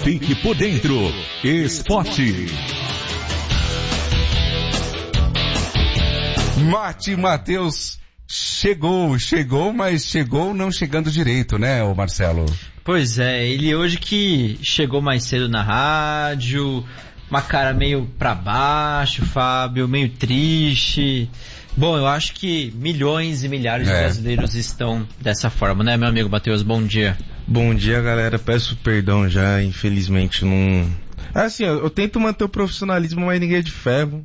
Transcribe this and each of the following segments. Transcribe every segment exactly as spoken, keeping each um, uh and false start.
Fique por dentro. Esporte. Mate Matheus chegou, chegou, mas chegou não chegando direito, né, ô Marcelo? Pois é, ele hoje que chegou mais cedo na rádio, uma cara meio pra baixo, Fábio, meio triste. Bom, eu acho que milhões e milhares é. de brasileiros estão dessa forma, né, meu amigo Matheus? Bom dia. Bom dia, galera. Peço perdão já, infelizmente não... Assim, eu, eu tento manter o profissionalismo, mas ninguém é de ferro.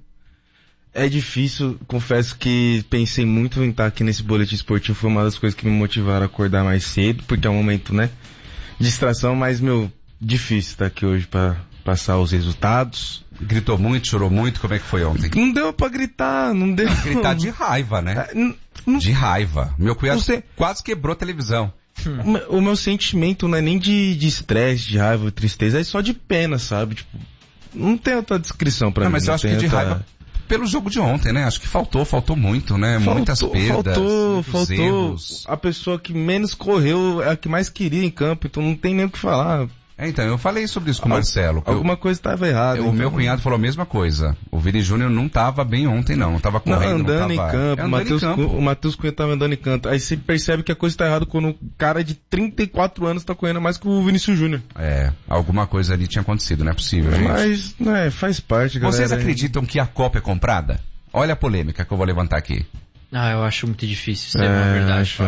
É difícil, confesso que pensei muito em estar aqui nesse boletim esportivo, foi uma das coisas que me motivaram a acordar mais cedo, porque é um momento, né, de distração, mas, meu, difícil estar aqui hoje pra passar os resultados. Gritou muito, chorou muito, como é que foi ontem? Não deu pra gritar, não deu... Não, gritar de raiva, né? Não, não... De raiva. Meu cunhado Você... quase quebrou a televisão. Hum. O meu sentimento não é nem de estresse, de, de raiva, tristeza, é só de pena, sabe? Tipo, não tem outra descrição pra não, mim. Mas eu acho que de outra... raiva... Pelo jogo de ontem, né? Acho que faltou, faltou muito, né? Faltou, muitas perdas, faltou, faltou. Erros. A pessoa que menos correu é a que mais queria em campo, então não tem nem o que falar. É, então, eu falei sobre isso com o Marcelo. Alguma eu, coisa estava errada. O então. meu cunhado falou a mesma coisa. O Vini Júnior não estava bem ontem, não. Não estava correndo, não, andando não tava... em campo. É, Mateus, em campo. O Matheus Cunha estava andando em campo. Aí você percebe que a coisa está errada quando um cara de trinta e quatro anos está correndo mais que o Vinícius Júnior. É, alguma coisa ali tinha acontecido, não é possível, gente. Mas, né, faz parte, galera. Vocês acreditam que a Copa é comprada? Olha a polêmica que eu vou levantar aqui. Ah, eu acho muito difícil isso é uma verdade. Acho...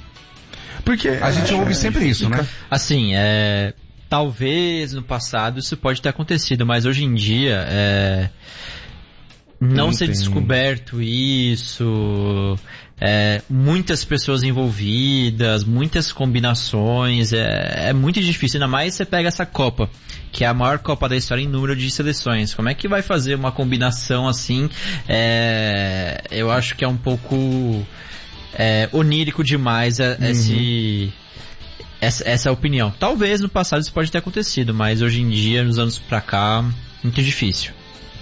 Porque a gente ouve sempre isso, né? Assim, é... talvez no passado isso pode ter acontecido, mas hoje em dia é... não, não ser tem... descoberto isso, é... muitas pessoas envolvidas, muitas combinações, é... é muito difícil, ainda mais você pega essa Copa, que é a maior Copa da história em número de seleções. Como é que vai fazer uma combinação assim? É... eu acho que é um pouco é... onírico demais esse... Uhum. Essa, essa é a opinião. Talvez no passado isso pode ter acontecido, mas hoje em dia, nos anos pra cá, muito difícil.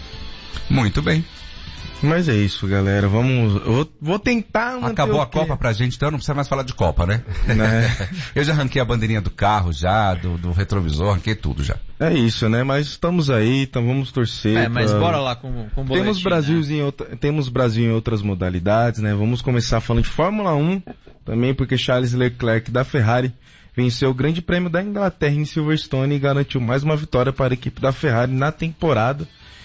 Muito bem. Mas é isso, galera. Vamos. Eu vou, vou tentar. Acabou a Copa pra gente, então não precisa mais falar de Copa, né? né? Eu já arranquei a bandeirinha do carro, já, do, do retrovisor, arranquei tudo já. É isso, né? Mas estamos aí, então vamos torcer. É, mas pra... bora lá com, com o boletim, temos Brasil, né? em outra, temos Brasil em outras modalidades, né? Vamos começar falando de Fórmula um também, porque Charles Leclerc da Ferrari venceu o Grande Prêmio da Inglaterra em Silverstone e garantiu mais uma vitória para a equipe da Ferrari na temporada.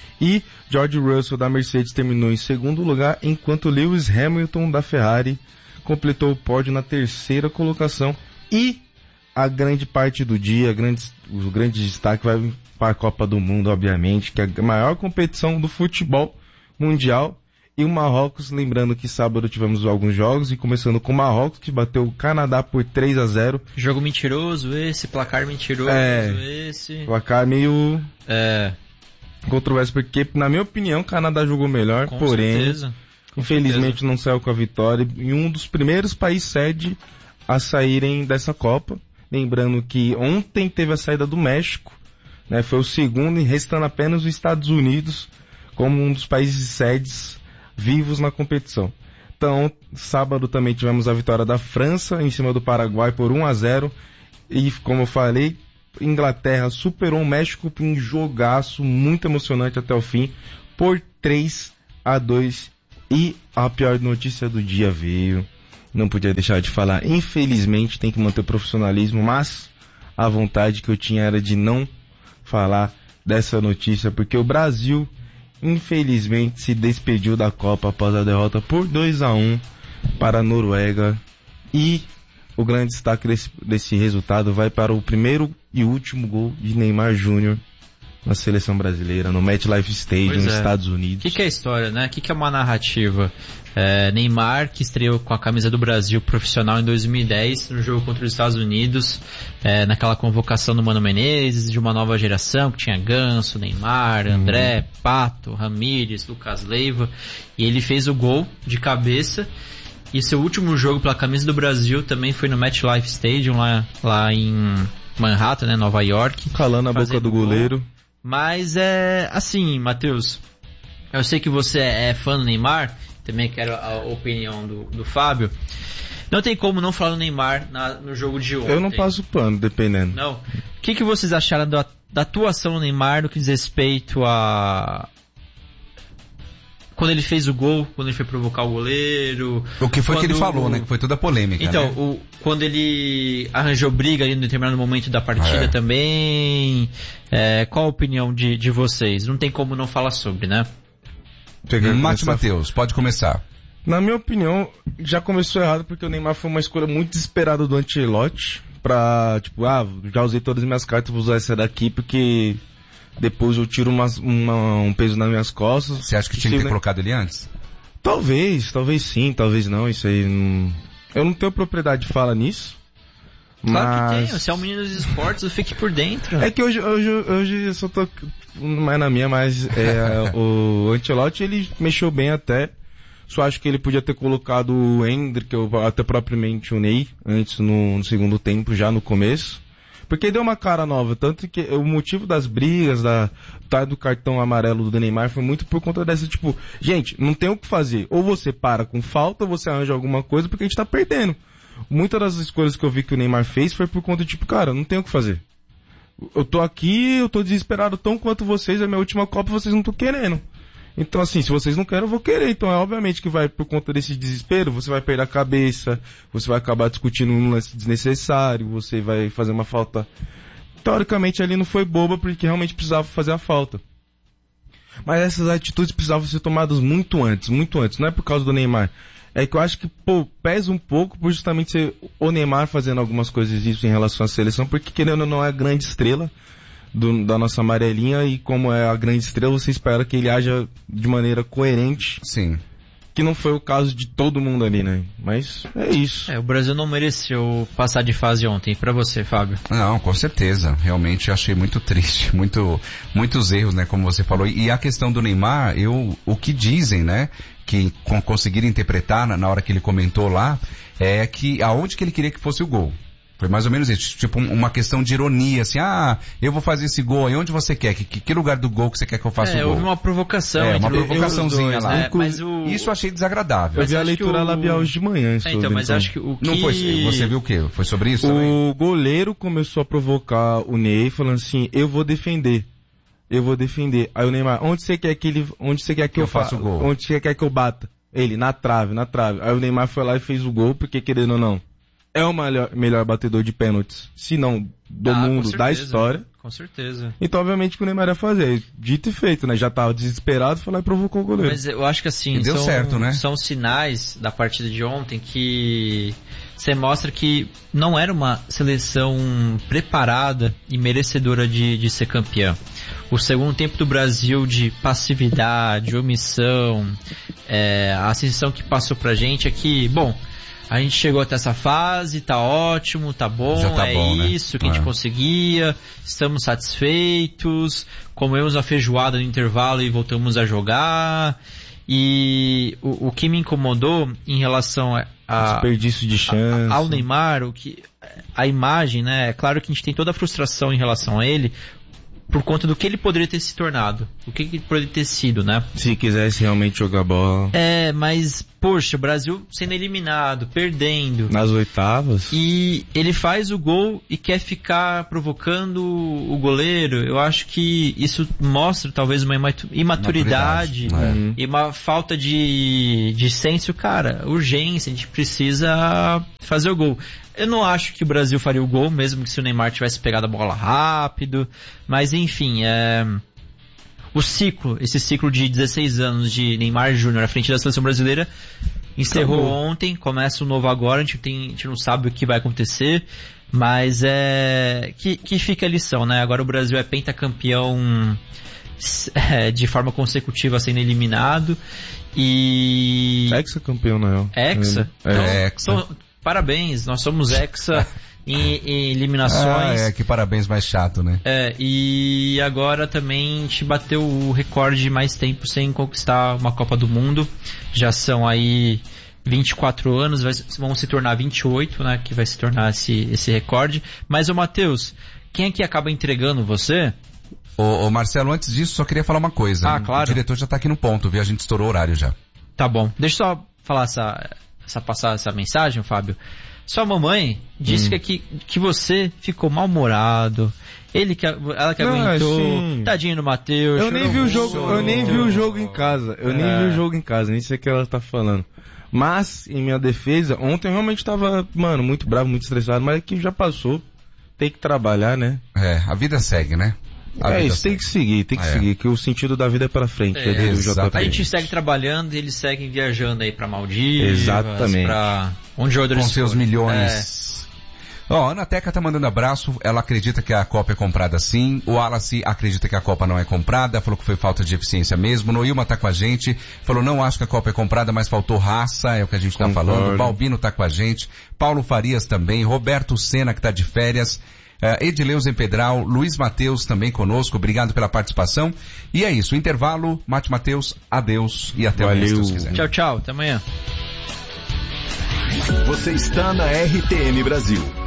E George Russell da Mercedes terminou em segundo lugar, enquanto Lewis Hamilton da Ferrari completou o pódio na terceira colocação. E a grande parte do dia, a grande, o grande destaque vai para a Copa do Mundo, obviamente, que é a maior competição do futebol mundial. E o Marrocos, lembrando que sábado tivemos alguns jogos, e começando com o Marrocos, que bateu o Canadá por três a zero. Jogo mentiroso esse, placar mentiroso é, esse. Placar meio... É... controverso, porque, na minha opinião, o Canadá jogou melhor, com porém, certeza. infelizmente certeza. não saiu com a vitória. E um dos primeiros países sede a saírem dessa Copa. Lembrando que ontem teve a saída do México, né? Foi o segundo, e restando apenas os Estados Unidos como um dos países sedes vivos na competição. Então, sábado também tivemos a vitória da França em cima do Paraguai por um a zero. E, como eu falei, Inglaterra superou o México em jogaço muito emocionante até o fim por três a dois. E a pior notícia do dia veio. Não podia deixar de falar. Infelizmente tem que manter o profissionalismo, mas a vontade que eu tinha era de não falar dessa notícia, porque o Brasil infelizmente se despediu da Copa após a derrota por dois a um para a Noruega. E o grande destaque desse, desse resultado vai para o primeiro e último gol de Neymar Júnior na seleção brasileira, no MetLife Stadium, nos é. Estados Unidos. O que, que é a história, né? O que, que é uma narrativa? É, Neymar, que estreou com a camisa do Brasil profissional em dois mil e dez, no jogo contra os Estados Unidos, é, naquela convocação do Mano Menezes, de uma nova geração, que tinha Ganso, Neymar, André, hum. Pato, Ramírez, Lucas Leiva, e ele fez o gol de cabeça. E seu último jogo pela camisa do Brasil também foi no MetLife Stadium, lá, lá em Manhattan, né, Nova York. Calando a boca do goleiro. Gol. Mas é assim, Matheus, eu sei que você é fã do Neymar, também quero a opinião do, do Fábio. Não tem como não falar do Neymar na, no jogo de ontem. Eu não passo pano, dependendo. Não. O que, que vocês acharam da, da atuação do Neymar no que diz respeito a... Quando ele fez o gol, quando ele foi provocar o goleiro... O que foi quando... que ele falou, né? Que foi toda a polêmica, Então, né? o, quando ele arranjou briga ali em determinado momento da partida é. também... É, qual a opinião de, de vocês? Não tem como não falar sobre, né? Mate Matheus, pode começar. Na minha opinião, já começou errado porque o Neymar foi uma escolha muito desesperada do Ancelotti pra, tipo, ah, já usei todas as minhas cartas, vou usar essa daqui porque depois eu tiro umas, uma, um peso nas minhas costas. Você acha que tinha que ter né? colocado ele antes? Talvez, talvez sim, talvez não, isso aí não... Eu não tenho propriedade de falar nisso. Claro mas... que tem, você é um menino dos esportes, fique por dentro. É que hoje, hoje, hoje eu só tô mais na minha, mas é, o Ancelotti ele mexeu bem até. Só acho que ele podia ter colocado o Hendrick, ou até propriamente o Ney, antes no, no segundo tempo, já no começo. Porque deu uma cara nova, tanto que o motivo das brigas, da, da do cartão amarelo do Neymar foi muito por conta dessa, tipo, gente, não tem o que fazer. Ou você para com falta, ou você arranja alguma coisa, porque a gente tá perdendo. Muitas das escolhas que eu vi que o Neymar fez foi por conta de, tipo, cara, não tem o que fazer. Eu tô aqui, eu tô desesperado tão quanto vocês, é a minha última Copa, vocês não estão querendo. Então assim, se vocês não querem, eu vou querer. Então é obviamente que vai, por conta desse desespero, você vai perder a cabeça, você vai acabar discutindo um lance desnecessário, você vai fazer uma falta... Teoricamente ali não foi boba, porque realmente precisava fazer a falta. Mas essas atitudes precisavam ser tomadas muito antes, muito antes. Não é por causa do Neymar. É que eu acho que, pô, pesa um pouco por justamente ser o Neymar fazendo algumas coisas disso em relação à seleção, porque querendo ou não é a grande estrela do, da nossa amarelinha, e como é a grande estrela, você espera que ele haja de maneira coerente. Sim. Que não foi o caso de todo mundo ali, né? Mas é isso. É, o Brasil não mereceu passar de fase ontem. Pra você, Fábio? Não, com certeza. Realmente achei muito triste. Muito, muitos erros, né? Como você falou. E a questão do Neymar, eu, o que dizem, né? Que conseguiram interpretar na, na hora que ele comentou lá, é que aonde que ele queria que fosse o gol. Foi mais ou menos isso, tipo uma questão de ironia, assim, ah, eu vou fazer esse gol aí, onde você quer? Que, que lugar do gol que você quer que eu faça é, o gol? Houve uma provocação. É, uma provocaçãozinha dois, lá. né? Mas o... Isso eu achei desagradável. Eu vi a leitura o... labial hoje de manhã. É, então, mas então. acho que o que... Não foi, você viu o quê? Foi sobre isso o também? O goleiro começou a provocar o Ney, falando assim, eu vou defender. Eu vou defender. Aí o Neymar, onde você quer que ele, onde você quer que, que eu, eu faça o gol? Onde você quer que eu bata? Ele, na trave, na trave. Aí o Neymar foi lá e fez o gol, porque querendo ou não, é o melhor, melhor batedor de pênaltis, se não do ah, mundo, da história. Com certeza. Então, obviamente, que o Neymar ia fazer. Dito e feito, né? Já tava desesperado, foi lá e provocou o goleiro. Mas eu acho que assim, deu são, certo, né? São sinais da partida de ontem que você mostra que não era uma seleção preparada e merecedora de, de ser campeã. O segundo tempo do Brasil de passividade, omissão, é, a sensação que passou pra gente é que, bom, a gente chegou até essa fase, tá ótimo, tá bom, tá é bom, isso né? que a gente é. conseguia, estamos satisfeitos, comemos a feijoada no intervalo e voltamos a jogar. E o, o que me incomodou em relação a, a desperdício de chance, a, ao Neymar, o que, a imagem, né? É claro que a gente tem toda a frustração em relação a ele, por conta do que ele poderia ter se tornado, o que ele poderia ter sido, né? Se quisesse realmente jogar bola. É, mas, poxa, o Brasil sendo eliminado, perdendo. Nas oitavas. E ele faz o gol e quer ficar provocando o goleiro. Eu acho que isso mostra talvez uma imaturidade, Maturidade, e uma falta de, de senso. Cara, urgência, a gente precisa fazer o gol. Eu não acho que o Brasil faria o gol, mesmo que se o Neymar tivesse pegado a bola rápido. Mas enfim, é... o ciclo, esse ciclo de dezesseis anos de Neymar Júnior à frente da seleção brasileira encerrou Acabou. ontem, começa um novo agora, a gente, tem, a gente não sabe o que vai acontecer, mas é... Que, que fica a lição, né? Agora o Brasil é pentacampeão é, de forma consecutiva sendo eliminado e... Hexa-campeão, na real. Hexa? É, então, é hexa. Então, parabéns, nós somos hexa em, em eliminações. Ah, é, que parabéns mais chato, né? É, e agora também a gente bateu o recorde de mais tempo sem conquistar uma Copa do Mundo. Já são aí vinte e quatro anos, vai, vão se tornar vinte e oito, né? Que vai se tornar esse, esse recorde. Mas, ô Matheus, quem é que acaba entregando você? Ô, ô Marcelo, antes disso, só queria falar uma coisa. Ah, claro. O diretor já tá aqui no ponto, viu? A gente estourou o horário já. Tá bom, deixa eu só falar essa... essa passar essa mensagem, Fábio. Sua mamãe disse hum. que, que você ficou mal-humorado. Ele que, ela que Não, aguentou. assim, Tadinho do Matheus. Eu nem vi o jogo, chorou. eu nem vi o jogo em casa. Eu é. nem vi o jogo em casa, nem sei o que ela tá falando. Mas, em minha defesa, ontem eu realmente tava, mano, muito bravo, muito estressado, mas aqui já passou. Tem que trabalhar, né? É, a vida segue, né? A é isso, segue. tem que seguir, tem que é. seguir, que o sentido da vida é pra frente. É, é a gente segue trabalhando e eles seguem viajando aí pra Maldivas. Exatamente. Pra onde o Com seus milhões. Ó, oh, a Ana Teca tá mandando abraço, ela acredita que a Copa é comprada sim, o Wallace acredita que a Copa não é comprada, falou que foi falta de eficiência mesmo, Noilma tá com a gente, falou não acho que a Copa é comprada, mas faltou raça, é o que a gente tá Concordo. falando, Balbino tá com a gente, Paulo Farias também, Roberto Sena que tá de férias, uh, Edileuza Empedral, Luiz Matheus também conosco, obrigado pela participação, e é isso, intervalo, Mate Matheus, adeus e até amanhã se Deus quiser. Tchau, tchau, até amanhã. Você está na R T M Brasil.